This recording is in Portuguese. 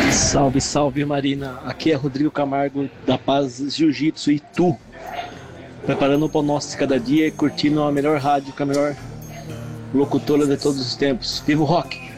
Salve, salve Marina. Aqui é Rodrigo Camargo da Paz Jiu-Jitsu e tu, preparando para o nosso de cada dia e curtindo a melhor rádio com a melhor locutora de todos os tempos. Viva o rock!